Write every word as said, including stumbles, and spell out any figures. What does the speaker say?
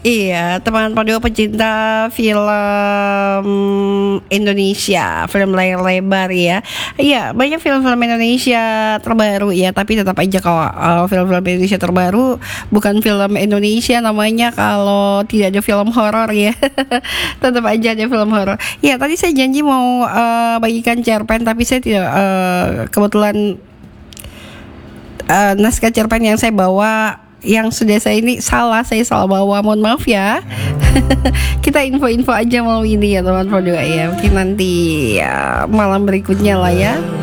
Iya, teman pada pecinta film Indonesia, film layar lebar ya. Iya, banyak film-film Indonesia terbaru ya, tapi tetap aja kalau uh, film-film Indonesia terbaru bukan film Indonesia namanya kalau tidak ada film horor ya. Tetap aja ada film horor. Ya, tadi saya janji mau uh, bagikan cerpen tapi saya tidak uh, kebetulan uh, naskah cerpen yang saya bawa yang sudah saya ini salah, saya salah bawa, mohon maaf ya. Kita info-info aja malam ini ya teman-teman ya, mungkin nanti ya, malam berikutnya lah ya.